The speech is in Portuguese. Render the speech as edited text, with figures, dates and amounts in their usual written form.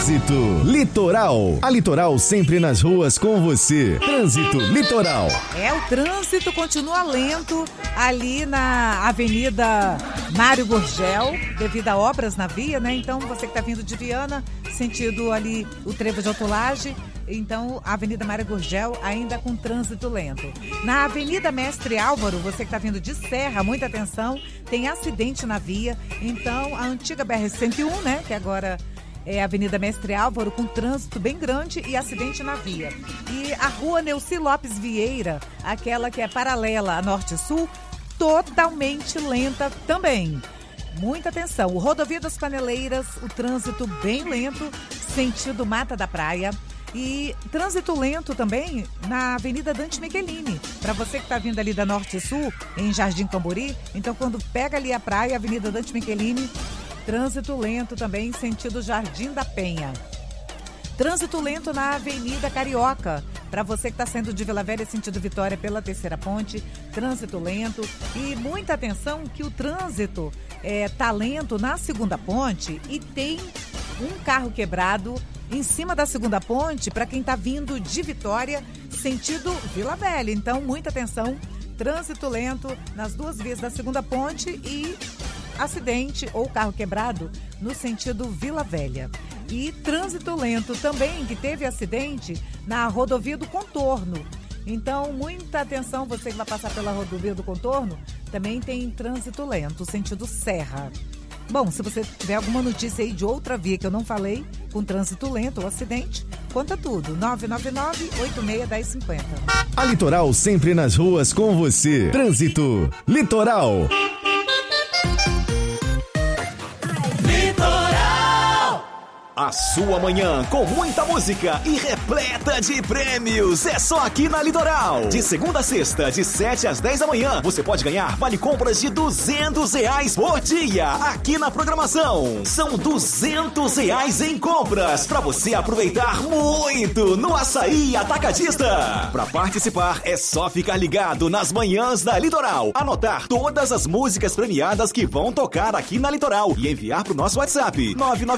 Trânsito Litoral. A Litoral sempre nas ruas com você. Trânsito Litoral. O trânsito continua lento ali na Avenida Mário Gurgel, devido a obras na via, né? Então, você que está vindo de Viana, sentido ali o trevo de Otulage, então a Avenida Mário Gurgel ainda com trânsito lento. Na Avenida Mestre Álvaro, você que está vindo de Serra, muita atenção, tem acidente na via. Então, a antiga BR-101, né? Que agora é a Avenida Mestre Álvaro, com trânsito bem grande e acidente na via. E a Rua Neuci Lopes Vieira, aquela que é paralela a Norte-Sul, totalmente lenta também. Muita atenção. O Rodovia das Paneleiras, o trânsito bem lento, sentido Mata da Praia. E trânsito lento também na Avenida Dante Michelini. Para você que está vindo ali da Norte-Sul, em Jardim Camburi, então quando pega ali a praia, Avenida Dante Michelini, trânsito lento também, sentido Jardim da Penha. Trânsito lento na Avenida Carioca. Para você que está saindo de Vila Velha, sentido Vitória pela Terceira Ponte, trânsito lento. E muita atenção que o trânsito tá lento na Segunda Ponte e tem um carro quebrado em cima da Segunda Ponte para quem está vindo de Vitória, sentido Vila Velha. Então, muita atenção, trânsito lento nas duas vias da Segunda Ponte e acidente ou carro quebrado no sentido Vila Velha. E trânsito lento também, que teve acidente na rodovia do Contorno. Então, muita atenção, você que vai passar pela rodovia do Contorno, também tem trânsito lento, sentido Serra. Bom, se você tiver alguma notícia aí de outra via que eu não falei, com trânsito lento ou acidente, conta tudo. 999-86-1050. A Litoral sempre nas ruas com você. Trânsito Litoral. A sua manhã com muita música e repleta de prêmios. É só aqui na Litoral. De segunda a sexta, de 7 às 10 da manhã, você pode ganhar vale compras de R$200 por dia aqui na programação. São R$200 em compras para você aproveitar muito no Açaí Atacadista. Para participar é só ficar ligado nas manhãs da Litoral, anotar todas as músicas premiadas que vão tocar aqui na Litoral e enviar pro nosso WhatsApp 99